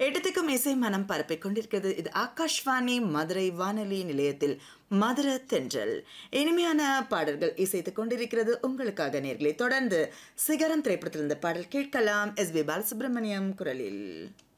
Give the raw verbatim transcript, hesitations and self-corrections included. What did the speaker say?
எட்டத்துக்கும் இசை மனம் பரப்பிக் கொண்டிருக்கிறது. இது ஆகாஷ்வாணி மதுரை வானொலி நிலையத்தில் மதுர தென்றல். இனிமையான பாடல்கள் இசைத்துக் கொண்டிருக்கிறது உங்களுக்காக நேர்களே. தொடர்ந்து சிகரம் திரைப்படத்திலிருந்த பாடல் கேட்கலாம். எஸ் பி பாலசுப்ரமணியம் குரலில்.